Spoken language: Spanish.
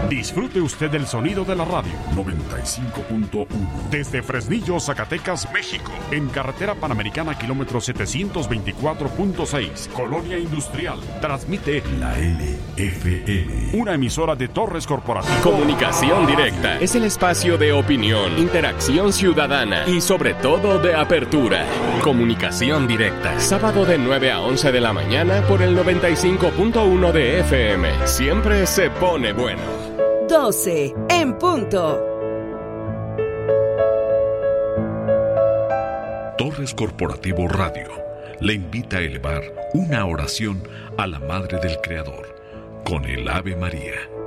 Disfrute usted del sonido de la radio. 95.1. Desde Fresnillo, Zacatecas, México. En carretera Panamericana, kilómetro 724.6, Colonia Industrial. Transmite la LFM. Una emisora de Torres Corporativa. Comunicación directa. Es el espacio de opinión, interacción ciudadana y sobre todo de apertura. Comunicación directa. Sábado de 9 a 11 de la mañana por el 95.1 de FM. Siempre se pone bueno. 12 en punto. Torres Corporativo Radio le invita a elevar una oración a la Madre del Creador con el Ave María.